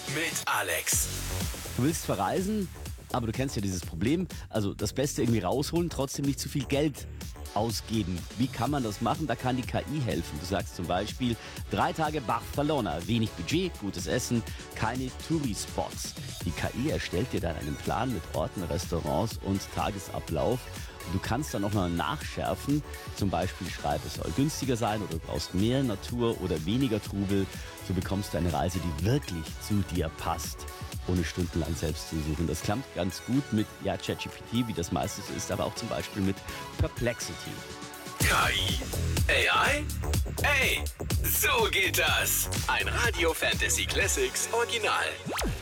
mit Alex. Du willst verreisen, aber du kennst ja dieses Problem. Also das Beste irgendwie rausholen, trotzdem nicht zu viel Geld ausgeben. Wie kann man das machen? Da kann die KI helfen. Du sagst zum Beispiel 3 Tage Barcelona, wenig Budget, gutes Essen, keine Touri-Spots. Die KI erstellt dir dann einen Plan mit Orten, Restaurants und Tagesablauf. Und du kannst dann nochmal nachschärfen. Zum Beispiel schreib, es soll günstiger sein oder du brauchst mehr Natur oder weniger Trubel. So bekommst du eine Reise, die wirklich zu dir passt, ohne stundenlang selbst zu suchen. Das klappt ganz gut mit ChatGPT, wie das meistens ist, aber auch zum Beispiel mit Perplexity. KI? AI? Ey, so geht das. Ein Radio Fantasy Classics Original.